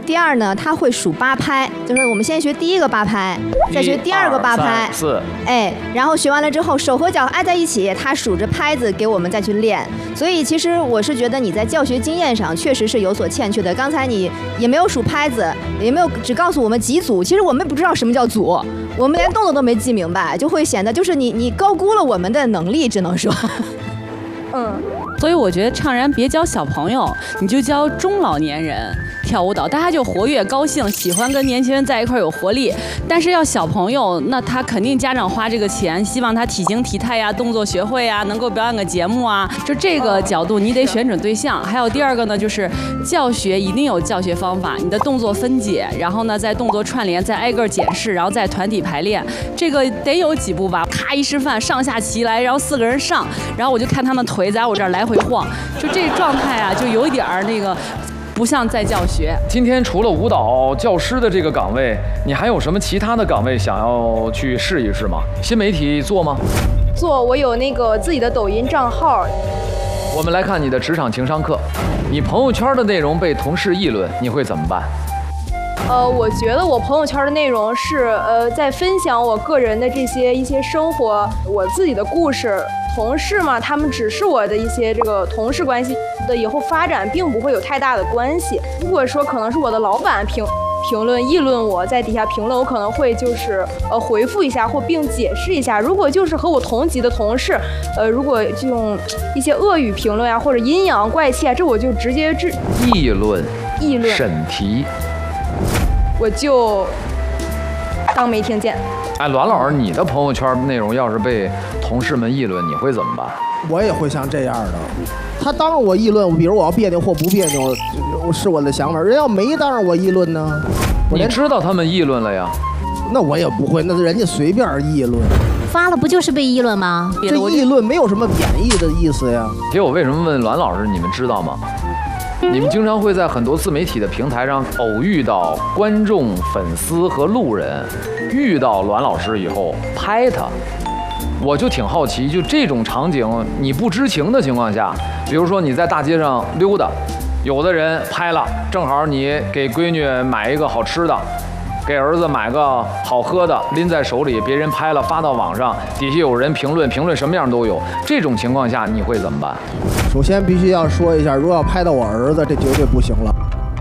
第二呢，他会数八拍，就是我们先学第一个八拍，再学第二个八拍，然后学完了之后，手和脚挨在一起，他数着拍子给我们再去练。所以其实我是觉得你在教学经验上确实是有所欠缺的。刚才你也没有数拍子，也没有只告诉我们几组，其实我们不知道什么叫组，我们连动作都没记明白，就会显得就是你高估了我们的能力，只能说。 所以我觉得怅然别教小朋友，你就教中老年人跳舞蹈，大家就活跃高兴，喜欢跟年轻人在一块有活力。但是要小朋友，那他肯定家长花这个钱，希望他体型体态呀、动作学会呀，能够表演个节目啊。就这个角度，你得选准对象。还有第二个呢，就是教学一定有教学方法，你的动作分解，然后呢再动作串联，再挨个检视，然后再团体排练。这个得有几步吧？咔一示范，上下齐来，然后4个人上，然后我就看他们腿在我这儿来回晃，就这状态啊，就有一点那个。不像在教学。 今天除了舞蹈教师的这个岗位，你还有什么其他的岗位想要去试一试吗？新媒体做吗？ 做，我有那个自己的抖音账号。 我们来看你的职场情商课，你朋友圈的内容被同事议论，你会怎么办？ 我觉得我朋友圈的内容是在分享我个人的一些生活，我自己的故事。同事嘛，他们只是我的一些这个同事关系的，以后发展并不会有太大的关系。如果说可能是我的老板评论议论我，在底下评论，我可能会就是回复一下或并解释一下。如果就是和我同级的同事，如果就用一些恶语评论啊，或者阴阳怪气啊，这我就直接议论审题， 我就当没听见。 哎，栾老师，你的朋友圈内容要是被同事们议论，你会怎么办？ 我也会像这样的。他当着我议论，比如我要别扭或不别扭，是我的想法。人要没当着我议论呢， 你知道他们议论了呀？ 那我也不会，那人家随便议论。 发了不就是被议论吗？ 这议论没有什么贬义的意思呀。 其实我为什么问栾老师，你们知道吗？你们经常会在很多自媒体的平台上偶遇到观众、粉丝和路人，遇到栾老师以后拍他，我就挺好奇，就这种场景你不知情的情况下，比如说你在大街上溜达，有的人拍了，正好你给闺女买一个好吃的，给儿子买个好喝的，拎在手里，别人拍了发到网上，底下有人评论什么样都有，这种情况下你会怎么办？ 首先必须要说一下，如果要拍到我儿子，这绝对不行了，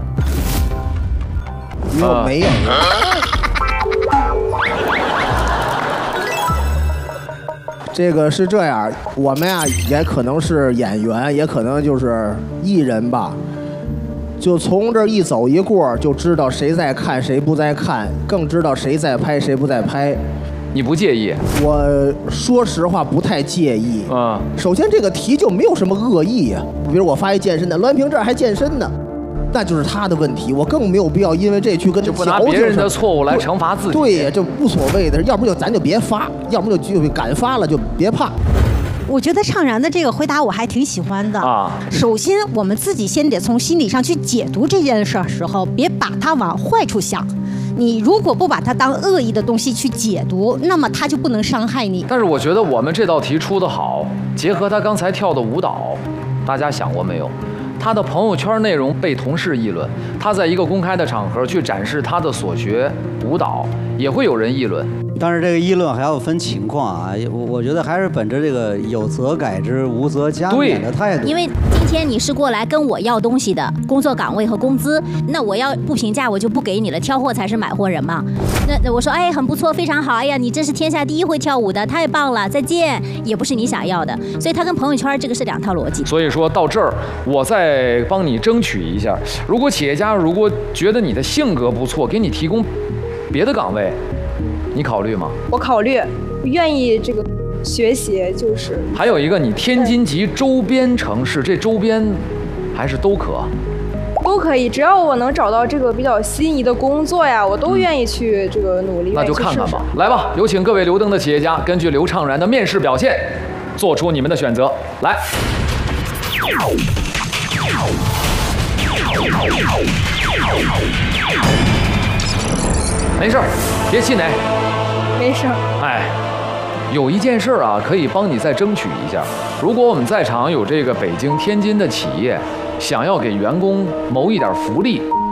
因为我没有。这个是这样，我们呀也可能是演员，也可能就是艺人吧，就从这一走一过，就知道谁在看，谁不在看，更知道谁在拍，谁不在拍。 你不介意？ 我说实话不太介意。首先这个题就没有什么恶意呀，比如我发一健身的，栾平这儿还健身呢，那就是他的问题，我更没有必要因为这去跟他就不拿别人的错误来惩罚自己。 对呀，就无所谓的，要不就咱就别发，要不就敢发了就别怕。 我觉得怅然的这个回答我还挺喜欢的啊。首先，我们自己先得从心理上去解读这件事的时候，别把它往坏处想。你如果不把它当恶意的东西去解读，那么它就不能伤害你。 但是我觉得我们这道题出得好，结合他刚才跳的舞蹈，大家想过没有？他的朋友圈内容被同事议论，他在一个公开的场合去展示他的所学舞蹈，也会有人议论。 但是这个议论还要分情况啊，我觉得还是本着这个有则改之，无则加勉的态度。 因为今天你是过来跟我要东西的，工作岗位和工资，那我要不评价我就不给你了，挑货才是买货人嘛。那我说哎很不错，非常好，哎呀你真是天下第一会跳舞的，太棒了，再见，也不是你想要的，所以他跟朋友圈这个是两套逻辑。 所以说到这儿，我再帮你争取一下，如果企业家如果觉得你的性格不错，给你提供别的岗位，你考虑吗？ 我考虑，愿意这个学习，就是还有一个，你天津及周边城市，这周边还是都可以， 只要我能找到这个比较心仪的工作呀，我都愿意去这个努力。 那就看看吧，来吧，有请各位刘登的企业家，根据刘怅然的面试表现，做出你们的选择。来，没事儿，别气馁。 没事。 哎，有一件事啊，可以帮你再争取一下。如果我们在场有这个北京、天津的企业，想要给员工谋一点福利，